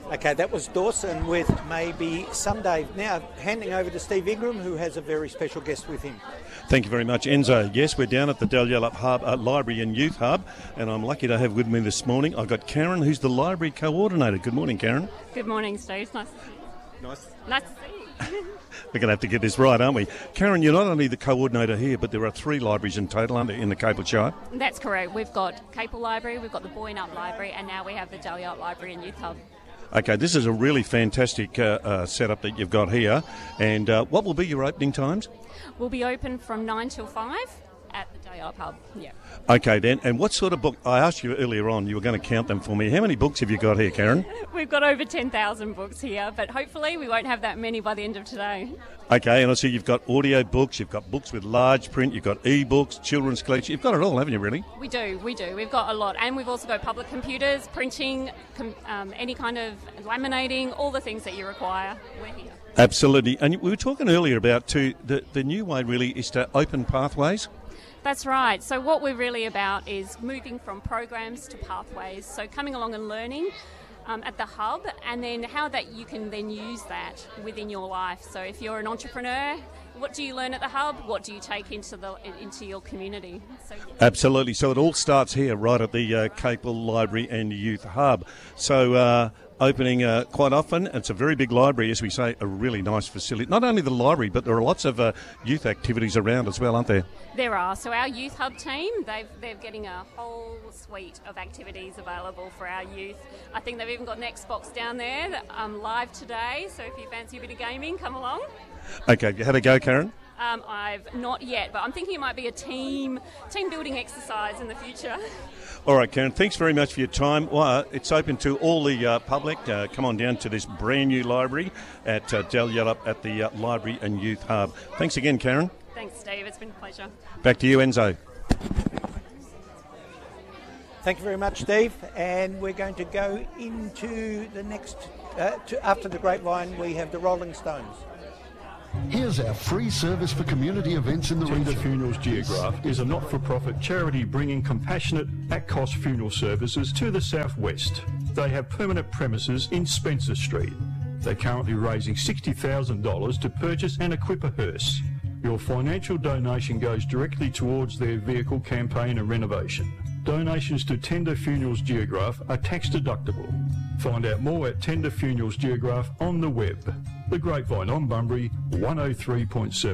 Okay, that was Dawson with Maybe Someday. Now, handing over to Steve Ingram, who has a very special guest with him. Thank you very much, Enzo. Yes, we're down at the Dalyellup Hub, Library and Youth Hub, and I'm lucky to have with me this morning, I've got Karen, who's the library coordinator. Good morning, Karen. Good morning, Steve. Nice to see you. Nice to see you. We're going to have to get this right, aren't we? Karen, you're not only the coordinator here, but there are 3 libraries in total, aren't there, in the Capel Shire? That's correct. We've got Capel Library, we've got the Boynup Library, and now we have the Dalyellup Library and Youth Hub. Okay, this is a really fantastic setup that you've got here. And what will be your opening times? We'll be open from 9 till 5 at the Dalyellup Hub. Yeah. Okay, then. And what sort of book? I asked you earlier on, you were going to count them for me. How many books have you got here, Karen? We've got over 10,000 books here, but hopefully we won't have that many by the end of today. Okay, and I see you've got audio books, you've got books with large print, you've got e-books, children's collection. You've got it all, haven't you, really? We do. We've got a lot. And we've also got public computers, printing, any kind of laminating, all the things that you require. We're here. Absolutely. And we were talking earlier about, too, the new way really is to open pathways. That's right. So what we're really about is moving from programs to pathways. So coming along and learning at the hub, and then how that you can then use that within your life. So if you're an entrepreneur, what do you learn at the hub? What do you take into your community? So, yeah. Absolutely. So it all starts here, right at the Capel Library and Youth Hub. So opening quite often. It's a very big library, as we say, a really nice facility. Not only the library, but there are lots of youth activities around as well, aren't there? There are. So our Youth Hub team, they're getting a whole suite of activities available for our youth. I think they've even got an Xbox down there live today, so if you fancy a bit of gaming, come along. Okay, you had a go, Karen? I've not yet, but I'm thinking it might be a team building exercise in the future. All right, Karen, thanks very much for your time. Well, it's open to all the public. Come on down to this brand new library at Dalyellup at the Library and Youth Hub. Thanks again, Karen. Thanks, Steve. It's been a pleasure. Back to you, Enzo. Thank you very much, Steve. And we're going to go into the next... after the Grapevine, we have the Rolling Stones. Here's our free service for community events in the Tender region. Funerals Geograph is a not-for-profit charity bringing compassionate, at-cost funeral services to the southwest. They have permanent premises in Spencer Street. They're currently raising $60,000 to purchase and equip a hearse. Your financial donation goes directly towards their vehicle campaign and renovation. Donations to Tender Funerals Geograph are tax deductible. Find out more at Tender Funerals Geograph on the web. The Grapevine on Bunbury, 103.7.